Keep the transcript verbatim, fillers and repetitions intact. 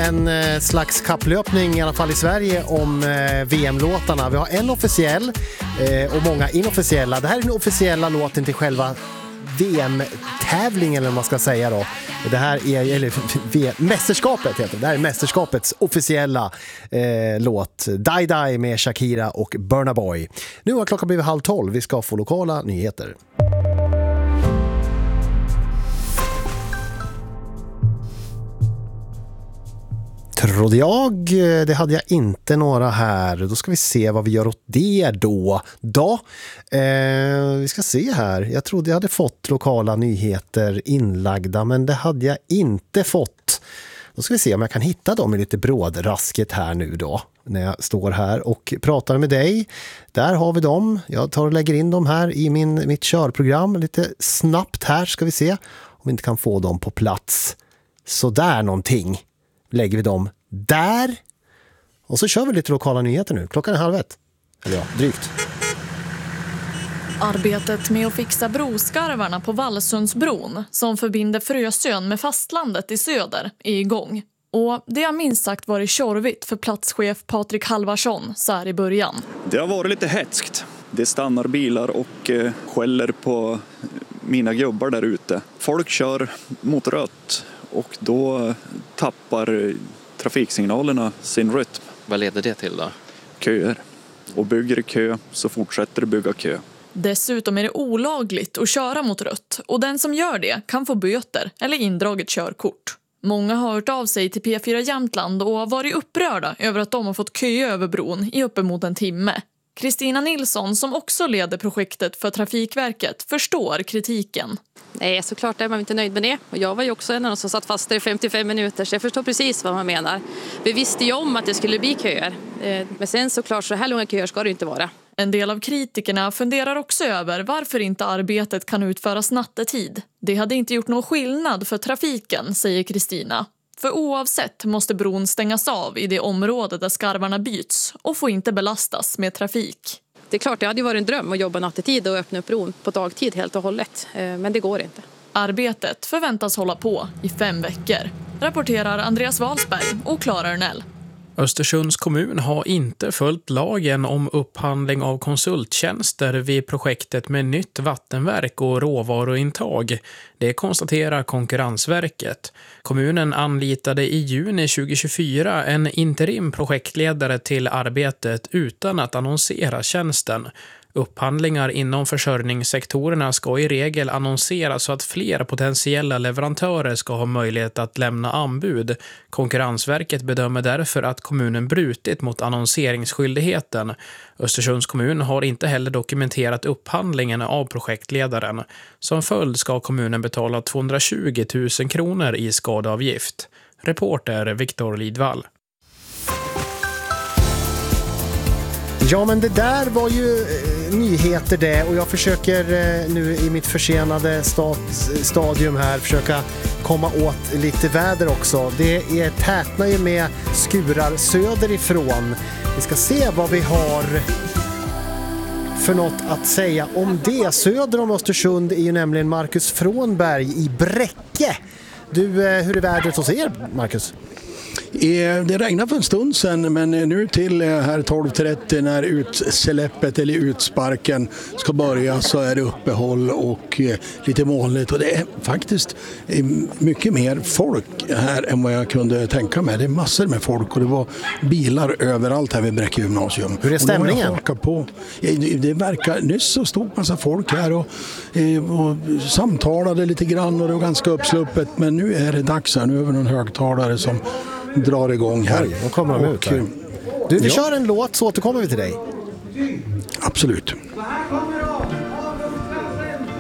en eh, slags kapplöpning i alla fall i Sverige om eh, V M-låtarna. Vi har en officiell eh, och många inofficiella. Det här är den officiella låten till själva V M-tävlingen eller vad man ska säga då. Det här är eller v- mästerskapet heter det. Det här är mästerskapets officiella eh, låt Die Die med Shakira och Burna Boy. Nu har klockan blivit halv tolv. Vi ska få lokala nyheter. Trodde jag, det hade jag inte några här. Då ska vi se vad vi gör åt det då. Då. Eh, vi ska se här. Jag trodde jag hade fått lokala nyheter inlagda, men det hade jag inte fått. Då ska vi se om jag kan hitta dem i lite brådrasket här nu då. När jag står här och pratar med dig. Där har vi dem. Jag tar och lägger in dem här i min, mitt körprogram. Lite snabbt här ska vi se om vi inte kan få dem på plats. Så där någonting. Lägger vi dem där. Och så kör vi lite lokala nyheter nu. Klockan är halv ett. Eller ja, drygt. Arbetet med att fixa broskarvarna på Vallsundsbron som förbinder Frösön med fastlandet i söder är igång. Och det har minst sagt varit tjorvigt för platschef Patrik Halvarsson så här i början. Det har varit lite hetskt. Det stannar bilar och eh, skäller på mina gubbar där ute. Folk kör mot rött. Och då tappar trafiksignalerna sin rytm. Vad leder det till då? Köer. Och bygger det kö så fortsätter det bygga kö. Dessutom är det olagligt att köra mot rött. Och den som gör det kan få böter eller indraget körkort. Många har hört av sig till P fyra Jämtland och har varit upprörda över att de har fått köa över bron i uppemot en timme. Kristina Nilsson, som också leder projektet för Trafikverket, förstår kritiken. Nej, såklart är man inte nöjd med det. Och jag var ju också en av de som satt fast där i femtiofem minuter, så jag förstår precis vad man menar. Vi visste ju om att det skulle bli köer. Men sen såklart, så här långa köer ska det inte vara. En del av kritikerna funderar också över varför inte arbetet kan utföras nattetid. Det hade inte gjort någon skillnad för trafiken, säger Kristina. För oavsett måste bron stängas av i det område där skarvarna byts och får inte belastas med trafik. Det är klart, det hade ju varit en dröm att jobba nattetid och öppna upp bron på dagtid helt och hållet. Men det går inte. Arbetet förväntas hålla på i fem veckor. Rapporterar Andreas Walsberg och Klara Örnell. Östersunds kommun har inte följt lagen om upphandling av konsulttjänster vid projektet med nytt vattenverk och råvaruintag. Det konstaterar Konkurrensverket. Kommunen anlitade i juni tjugohundratjugofyra en interim projektledare till arbetet utan att annonsera tjänsten. Upphandlingar inom försörjningssektorerna ska i regel annonseras så att fler potentiella leverantörer ska ha möjlighet att lämna anbud. Konkurrensverket bedömer därför att kommunen brutit mot annonseringsskyldigheten. Östersunds kommun har inte heller dokumenterat upphandlingen av projektledaren. Som följd ska kommunen betala tvåhundratjugo tusen kronor i skadeavgift. Reporter Viktor Lidvall. Ja, men det där var ju eh, nyheter det, och jag försöker eh, nu i mitt försenade stat, stadium här försöka komma åt lite väder också. Det är tätnar ju med skurar söderifrån. Vi ska se vad vi har för något att säga om det. Söder om Östersund är ju nämligen Marcus Frånberg i Bräcke. Du, eh, hur är vädret hos er, Marcus? Det regnar för en stund sedan, men nu till här tolv trettio när utsläppet eller utsparken ska börja så är det uppehåll och lite molnigt, och det är faktiskt mycket mer folk här än vad jag kunde tänka mig. Det är massor med folk och det var bilar överallt här vid Bräcke gymnasium. Hur är stämningen? På. Det verkar, nyss så stod massa folk här och, och samtalade lite grann och det var ganska uppsluppet, men nu är det dags här. Nu är det någon högtalare som drar igång här. Oj, då kommer de ut här. Du, vi ja. kör en låt så återkommer vi till dig. Absolut. Så här kommer